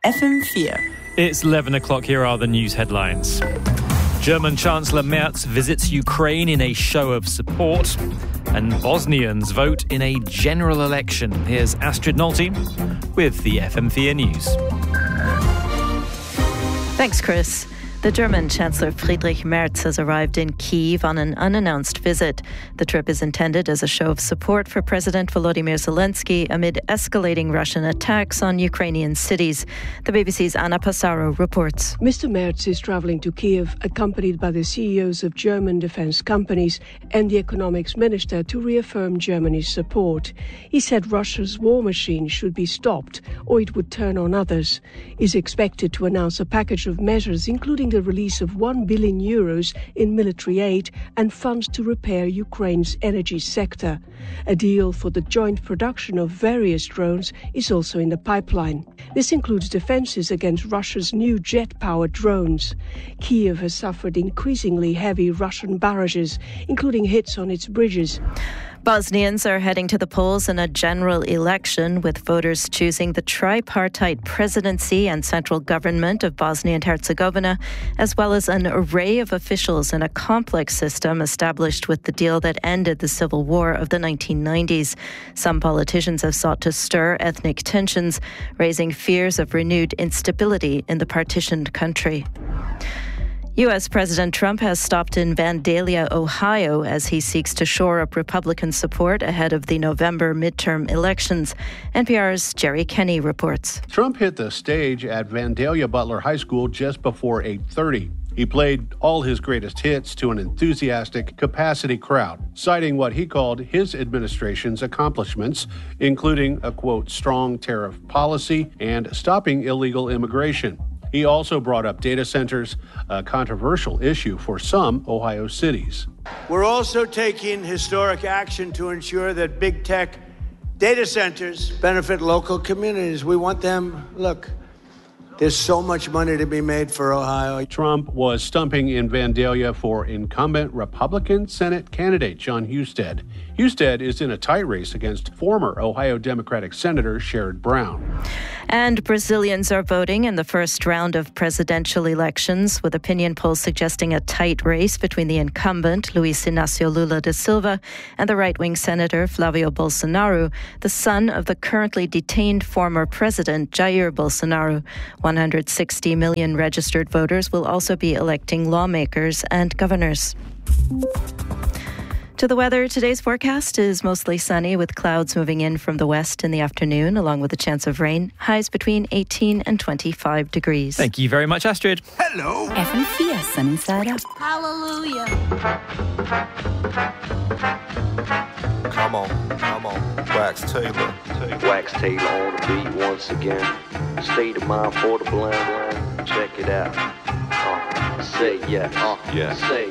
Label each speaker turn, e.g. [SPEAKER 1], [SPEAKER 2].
[SPEAKER 1] FM4.
[SPEAKER 2] It's 11 o'clock. Here are the news headlines. German Chancellor Merz visits Ukraine in a show of support, and Bosnians vote in a general election. Here's Astrid Nolte with the FM4 News.
[SPEAKER 3] Thanks, Chris. The German Chancellor Friedrich Merz has arrived in Kyiv on an unannounced visit. The trip is intended as a show of support for President Volodymyr Zelensky amid escalating Russian attacks on Ukrainian cities. The BBC's Anna Passaro reports.
[SPEAKER 4] Mr. Merz is travelling to Kyiv, accompanied by the CEOs of German defence companies and the economics minister to reaffirm Germany's support. He said Russia's war machine should be stopped or it would turn on others. He's expected to announce a package of measures including the release of €1 billion in military aid and funds to repair Ukraine's energy sector. A deal for the joint production of various drones is also in the pipeline. This includes defences against Russia's new jet-powered drones. Kyiv has suffered increasingly heavy Russian barrages, including hits on its bridges.
[SPEAKER 3] Bosnians are heading to the polls in a general election, with voters choosing the tripartite presidency and central government of Bosnia and Herzegovina, as well as an array of officials in a complex system established with the deal that ended the civil war of the 1990s. Some politicians have sought to stir ethnic tensions, raising fears of renewed instability in the partitioned country. U.S. President Trump has stopped in Vandalia, Ohio, as he seeks to shore up Republican support ahead of the November midterm elections. NPR's Jerry Kenny reports.
[SPEAKER 5] Trump hit the stage at Vandalia Butler High School just before 8:30. He played all his greatest hits to an enthusiastic capacity crowd, citing what he called his administration's accomplishments, including a, quote, strong tariff policy and stopping illegal immigration. He also brought up data centers, a controversial issue for some Ohio cities.
[SPEAKER 6] We're also taking historic action to ensure that big tech data centers benefit local communities. We want them, look, there's so much money to be made for Ohio.
[SPEAKER 5] Trump was stumping in Vandalia for incumbent Republican Senate candidate Jon Husted. Husted is in a tight race against former Ohio Democratic Senator Sherrod Brown.
[SPEAKER 3] And Brazilians are voting in the first round of presidential elections, with opinion polls suggesting a tight race between the incumbent, Luiz Inácio Lula da Silva, and the right-wing Senator Flávio Bolsonaro, the son of the currently detained former president Jair Bolsonaro. 160 million registered voters will also be electing lawmakers and governors. To the weather, today's forecast is mostly sunny with clouds moving in from the west in the afternoon, along with a chance of rain. Highs between 18 and 25 degrees.
[SPEAKER 2] Thank you very much, Astrid.
[SPEAKER 1] Hello. FM4 Sunny Side Up.
[SPEAKER 7] Hallelujah.
[SPEAKER 8] Come on. Wax Taylor.
[SPEAKER 9] Wax Taylor on the beat once again. State of mind for the blind. Check it out. Say yes.
[SPEAKER 8] Yes.
[SPEAKER 9] Say